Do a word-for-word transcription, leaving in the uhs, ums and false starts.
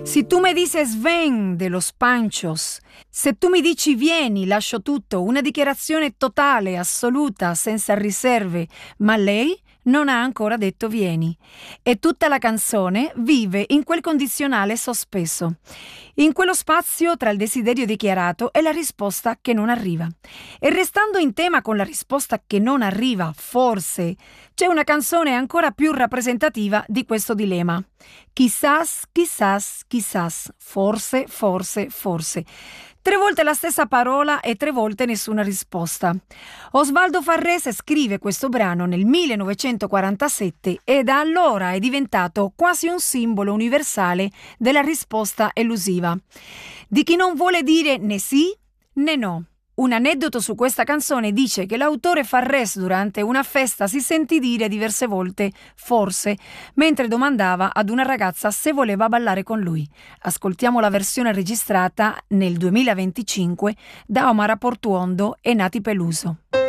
Se tu mi dices ven de los Panchos, se tu mi dici vieni, lascio tutto, una dichiarazione totale, assoluta, senza riserve, ma lei non ha ancora detto vieni. E tutta la canzone vive in quel condizionale sospeso, in quello spazio tra il desiderio dichiarato e la risposta che non arriva. E restando in tema con la risposta che non arriva, forse, c'è una canzone ancora più rappresentativa di questo dilemma. Quizás, quizás, quizás, forse, forse, forse. Tre volte la stessa parola e tre volte nessuna risposta. Osvaldo Farrese scrive questo brano nel millenovecentoquarantasette e da allora è diventato quasi un simbolo universale della risposta elusiva, di chi non vuole dire né sì né no. Un aneddoto su questa canzone dice che l'autore Farrés durante una festa si sentì dire diverse volte forse mentre domandava ad una ragazza se voleva ballare con lui. Ascoltiamo la versione registrata nel duemilaventicinque da Omar Portuondo e Nati Peluso.